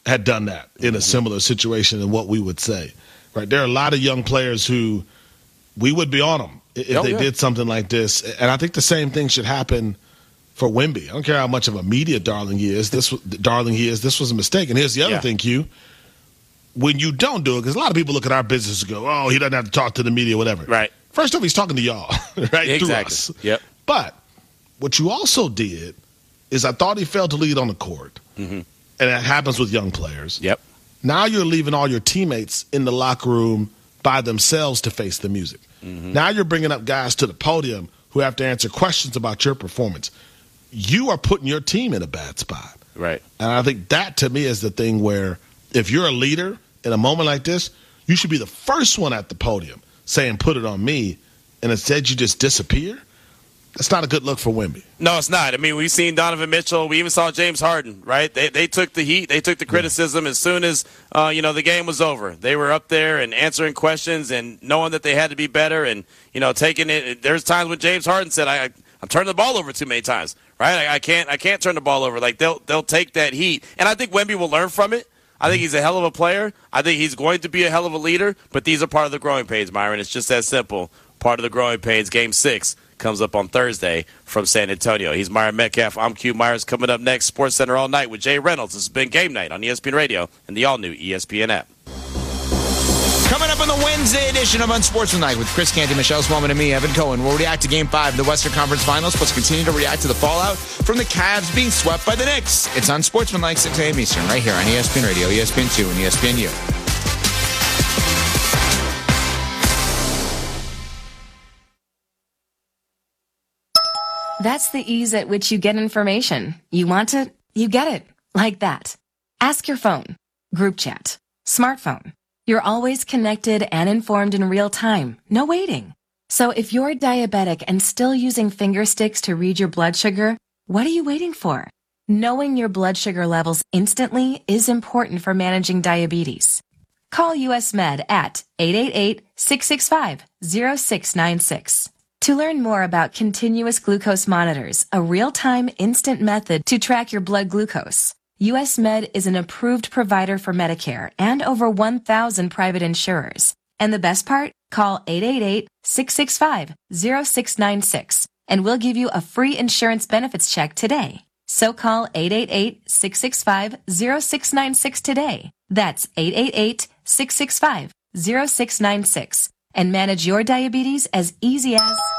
had done that in a similar situation than what we would say. Right? There are a lot of young players who we would be on them if they did something like this. And I think the same thing should happen for Wemby. I don't care how much of a media darling he is. This was a mistake. And here's the other thing, Q. When you don't do it, because a lot of people look at our business and go, oh, he doesn't have to talk to the media, whatever. Right. First off, he's talking to y'all, right? Exactly. Through us. Yep. But what you also did is I thought he failed to lead on the court. Mm-hmm. And it happens with young players. Yep. Now you're leaving all your teammates in the locker room by themselves to face the music. Mm-hmm. Now you're bringing up guys to the podium who have to answer questions about your performance. You are putting your team in a bad spot. Right. And I think that, to me, is the thing where if you're a leader in a moment like this, you should be the first one at the podium saying, put it on me, and instead you just disappear. That's not a good look for Wemby. No, it's not. I mean, we've seen Donovan Mitchell. We even saw James Harden, right? They took the heat. They took the criticism as soon as, the game was over. They were up there and answering questions and knowing that they had to be better and, taking it. There's times when James Harden said, I'm turning the ball over too many times, right? I can't turn the ball over. Like, they'll take that heat. And I think Wemby will learn from it. I think he's a hell of a player. I think he's going to be a hell of a leader. But these are part of the growing pains, Myron. It's just that simple. Part of the growing pains. Game 6 comes up on Thursday from San Antonio. He's Myron Metcalf. I'm Q. Myers. Coming up next, Sports Center all night with Jay Reynolds. This has been Game Night on ESPN Radio and the all-new ESPN app. Coming up on the Wednesday edition of Unsportsmanlike with Chris Canty, Michelle Swellman, and me, Evan Cohen. We'll react to Game 5 of the Western Conference Finals, plus continue to react to the fallout from the Cavs being swept by the Knicks. It's Unsportsmanlike, 6 a.m. Eastern, right here on ESPN Radio, ESPN2, and ESPNU. That's the ease at which you get information. You want it, you get it. Like that. Ask your phone. Group chat. Smartphone. You're always connected and informed in real time. No waiting. So if you're diabetic and still using finger sticks to read your blood sugar, what are you waiting for? Knowing your blood sugar levels instantly is important for managing diabetes. Call US Med at 888-665-0696. To learn more about continuous glucose monitors, a real-time instant method to track your blood glucose, US Med is an approved provider for Medicare and over 1,000 private insurers. And the best part? Call 888-665-0696 and we'll give you a free insurance benefits check today. So call 888-665-0696 today. That's 888-665-0696 and manage your diabetes as easy as